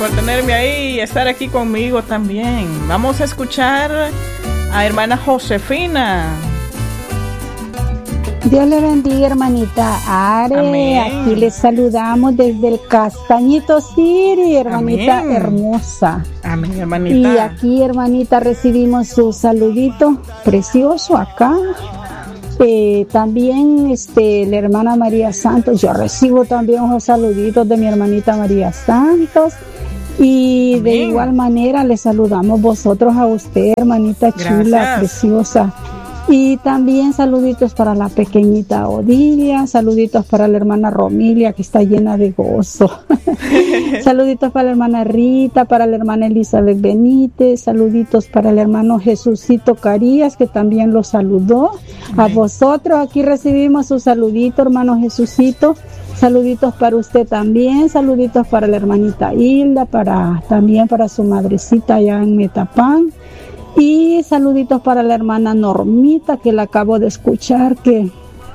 por tenerme ahí y estar aquí conmigo también. Vamos a escuchar a hermana Josefina. Dios le bendiga, hermanita Are. Amén. Aquí les saludamos desde el Castañito City, hermanita. Amén. Hermosa. Amén, hermanita. Y aquí, hermanita, recibimos su saludito precioso acá. También la hermana María Santos. Yo recibo también unos saluditos de mi hermanita María Santos. Y amén. De igual manera le saludamos vosotros a usted, hermanita chula, preciosa. Y también saluditos para la pequeñita Odilia, saluditos para la hermana Romilia, que está llena de gozo. Saluditos para la hermana Rita, para la hermana Elizabeth Benítez, saluditos para el hermano Jesucito Carías, que también lo saludó. A vosotros aquí recibimos su saludito, hermano Jesucito. Saluditos para usted también, saluditos para la hermanita Hilda, también para su madrecita allá en Metapán. Y saluditos para la hermana Normita, que la acabo de escuchar que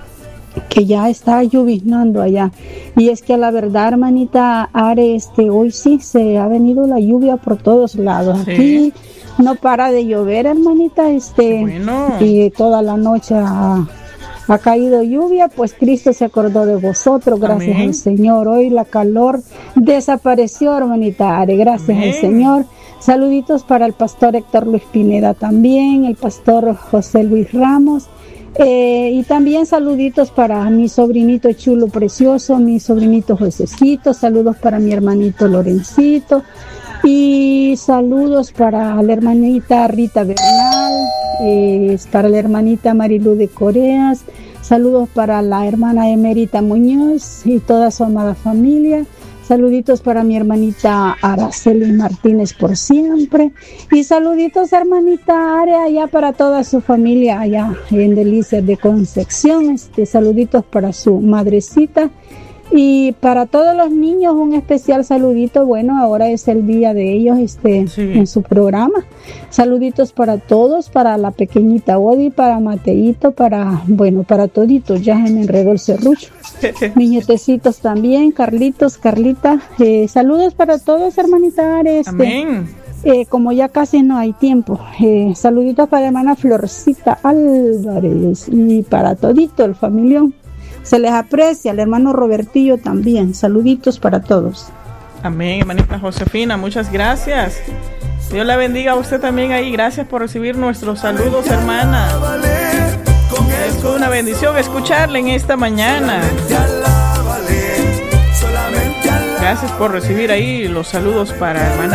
ya está lloviznando allá. Y es que a la verdad, hermanita Are, hoy sí se ha venido la lluvia por todos lados. Sí. Aquí no para de llover, hermanita, bueno. Y toda la noche ha caído lluvia, pues Cristo se acordó de vosotros, gracias amén. Al Señor. Hoy la calor desapareció, hermanita Are, gracias amén. Al Señor. Saluditos para el pastor Héctor Luis Pineda también, el pastor José Luis Ramos, y también saluditos para mi sobrinito chulo precioso, mi sobrinito Josecito, saludos para mi hermanito Lorencito, y saludos para la hermanita Rita Bernal, para la hermanita Marilú de Coreas, saludos para la hermana Emerita Muñoz y toda su amada familia. Saluditos para mi hermanita Araceli Martínez por siempre. Y saluditos, hermanita Are, allá para toda su familia, allá en Delicias de Concepción. Saluditos para su madrecita. Y para todos los niños, un especial saludito. Bueno, ahora es el día de ellos sí. En su programa. Saluditos para todos, para la pequeñita Odi, para Mateito, para toditos. Ya se me enredó el serrucho. Mis nietecitos también, Carlitos, Carlita. Saludos para todos, hermanita Are. Amén. Como ya casi no hay tiempo. Saluditos para la hermana Florcita Álvarez y para todito el familión. Se les aprecia, al hermano Robertillo también. Saluditos para todos. Amén, hermanita Josefina, muchas gracias. Dios la bendiga a usted también ahí. Gracias por recibir nuestros saludos, hermana. Es una bendición escucharle en esta mañana. Gracias por recibir ahí los saludos para hermana